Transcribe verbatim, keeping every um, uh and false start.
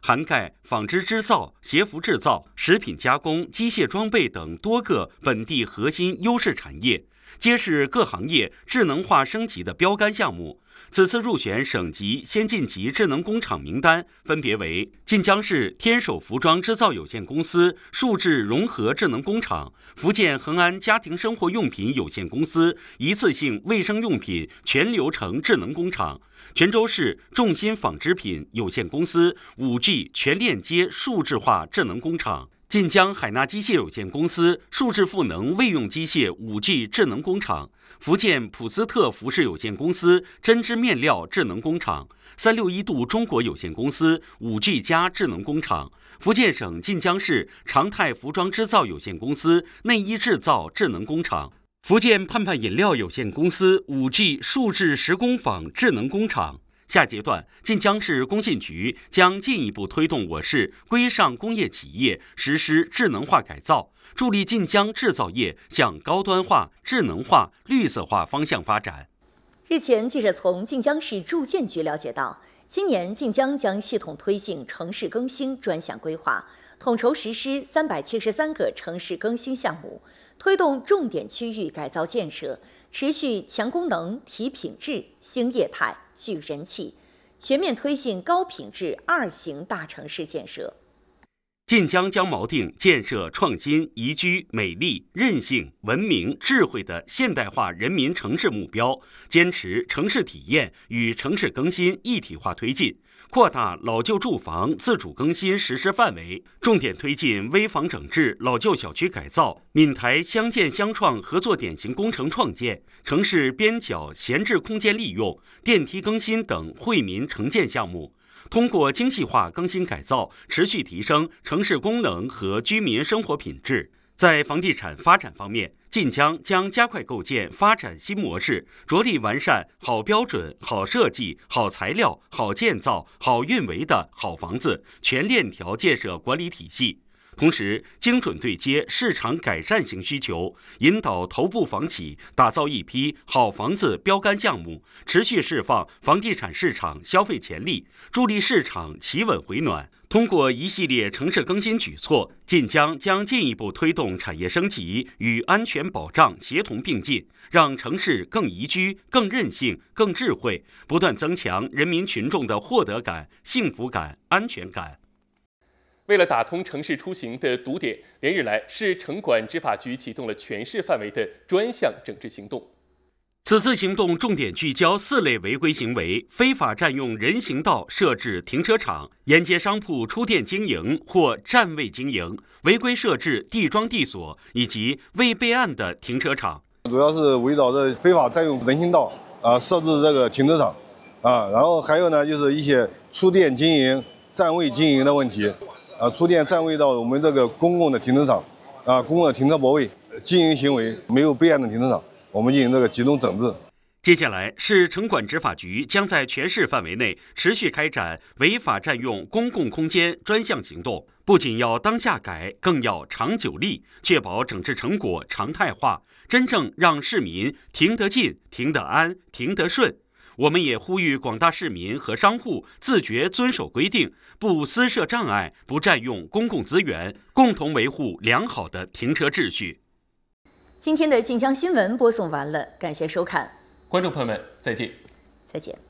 涵盖纺织织造、鞋服制造、食品加工、机械装备等多个本地核心优势产业，揭示各行业智能化升级的标杆项目。此次入选省级先进级智能工厂名单分别为晋江市天守服装织造有限公司数字融合智能工厂、福建恒安家庭生活用品有限公司一次性卫生用品全流程智能工厂、泉州市众鑫纺织品有限公司 五 G 全链接数字化智能工厂、晋江海纳机械有限公司数字赋能卫用机械 五 G 智能工厂、福建普斯特服饰有限公司针织面料智能工厂、三六一度中国有限公司 五 G 加智能工厂、福建省晋江市常泰服装织造有限公司内衣制造智能工厂、福建盼盼饮料有限公司 五 G 数字十工坊智能工厂。下阶段，晋江市工信局将进一步推动我市规上工业企业实施智能化改造，助力晋江制造业向高端化、智能化、绿色化方向发展。 日前，记者从晋江市住建局了解到，今年晋江将系统推进城市更新专项规划，统筹实施三百七十三个城市更新项目，推动重点区域改造建设，持续强功能、提品质、兴业态、聚人气，全面推进高品质二型大城市建设。 晋江将锚定建设创新、宜居、美丽、韧性、文明、智慧的现代化人民城市目标，坚持城市体验与城市更新一体化推进，扩大老旧住房自主更新实施范围，重点推进危房整治、老旧小区改造、闽台乡建乡创合作典型工程创建、城市边角闲置空间利用、电梯更新等惠民城建项目。通过精细化更新改造，持续提升城市功能和居民生活品质。在房地产发展方面，晋江将加快构建发展新模式，着力完善好标准、好设计、好材料、好建造、好运维的好房子全链条建设管理体系。同时，精准对接市场改善型需求，引导头部房企打造一批好房子标杆项目，持续释放房地产市场消费潜力，助力市场企稳回暖。通过一系列城市更新举措，晋江将进一步推动产业升级与安全保障协同并进，让城市更宜居、更韧性、更智慧，不断增强人民群众的获得感、幸福感、安全感。 为了打通城市出行的堵点，连日来，市城管执法局启动了全市范围的专项整治行动。 此次行动重点聚焦四类违规行为：非法占用人行道设置停车场、沿街商铺出店经营或占位经营、违规设置地桩地锁以及未备案的停车场。 主要是围绕着非法占用人行道啊，设置这个停车场啊，然后还有呢，就是一些出店经营、占位经营的问题。啊，出店占位到我们这个公共的停车场，啊，公共的停车泊位经营行为没有备案的停车场，我们进行这个集中整治。 接下来，市城管执法局将在全市范围内持续开展违法占用公共空间专项行动，不仅要当下改，更要长久立，确保整治成果常态化，真正让市民停得进、停得安、停得顺。我们也呼吁广大市民和商户自觉遵守规定，不私设障碍，不占用公共资源，共同维护良好的停车秩序。 今天的晋江新闻播送完了，感谢收看， 观众朋友们，再见。 再见。